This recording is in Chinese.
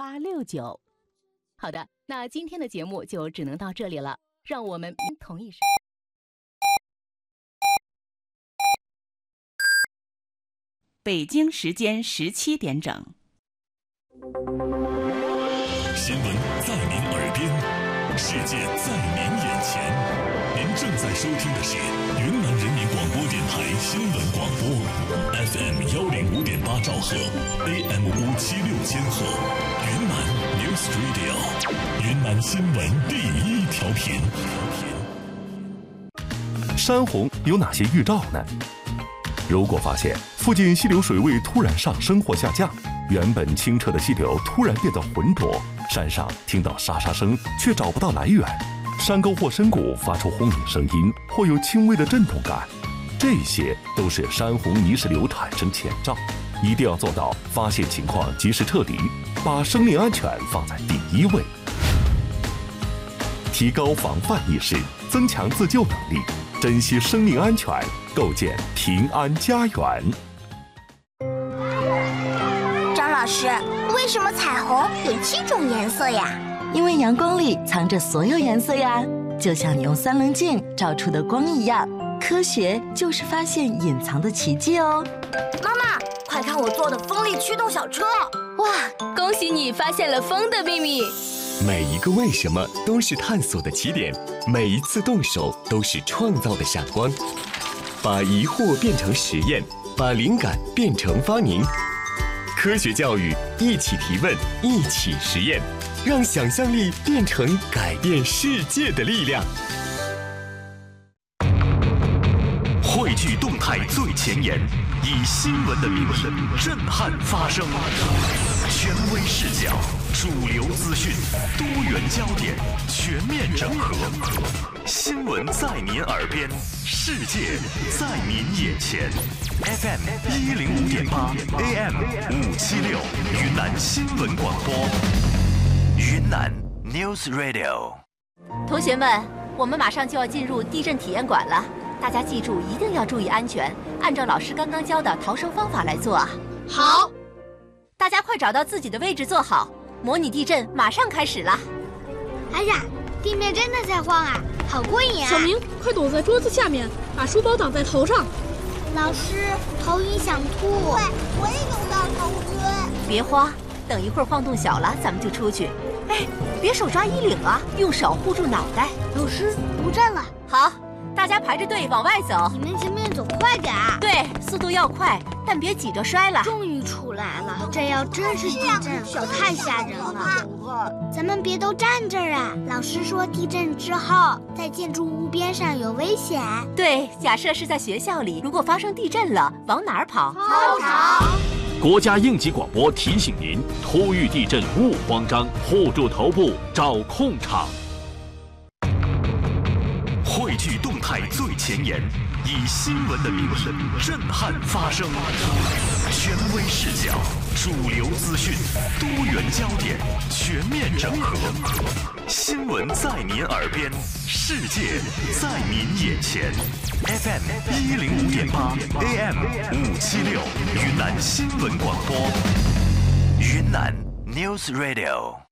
869。好的，那今天的节目就只能到这里了，让我们同一时。北京时间17点整。 新闻在您耳边，世界在您眼前。您正在收听的是云南人民广播电台新闻广播 ，FM105.8兆赫 ，AM576千赫，云南 News Radio， 云南新闻第一调频。 山洪有哪些预兆呢？如果发现附近溪流水位突然上升或下降，原本清澈的溪流突然变得浑浊，山上听到沙沙声却找不到来源，山沟或深谷发出轰鸣声音或有轻微的震动感，这些都是山洪泥石流产生前兆，一定要做到发现情况及时撤离，把生命安全放在第一位，提高防范意识，增强自救能力，珍惜生命安全，构建平安家园。 张老师，为什么彩虹有7种颜色呀？ 因为阳光里藏着所有颜色呀，就像你用3棱镜照出的光一样。科学就是发现隐藏的奇迹哦。 妈妈，快看我做的风力驱动小车！ 哇，恭喜你发现了风的秘密！ 每一个为什么都是探索的起点，每一次动手都是创造的闪光。把疑惑变成实验，把灵感变成发明。科学教育，一起提问，一起实验，让想象力变成改变世界的力量。 汇聚动态最前沿，以新闻的名义震撼发声，权威视角，主流资讯，多元焦点，全面整合。新闻在您耳边，世界在您眼前。FM105.8 AM576，云南新闻广播，云南 News Radio。 同学们，我们马上就要进入地震体验馆了，大家记住一定要注意安全，按照老师刚刚教的逃生方法来做啊。 好， 大家快找到自己的位置坐好，模拟地震马上开始了。 哎呀，地面真的在晃啊，好过瘾啊！ 小明，快躲在桌子下面，把书包挡在头上。 老师，头晕想吐。对，我也有点头晕。 别慌，等一会儿晃动小了，咱们就出去。哎，别手抓衣领啊，用手护住脑袋。 老师，不震了。 好，大家排着队往外走。 你们前面走快点。 对，速度要快，但别挤着摔了。 终于出来了，这要真是地震，可太吓人了。咱们别都站这儿啊！老师说地震之后，在建筑物边上有危险。 对，假设是在学校里，如果发生地震了，往哪儿跑？ 操场。 国家应急广播提醒您：突遇地震勿慌张，护住头部，找空场。 汇聚动态最前沿，以新闻的名义震撼发声，权威视角，主流资讯，多元焦点，全面整合。新闻在您耳边，世界在您眼前。FM105.8 AM576，云南新闻广播，云南 News Radio。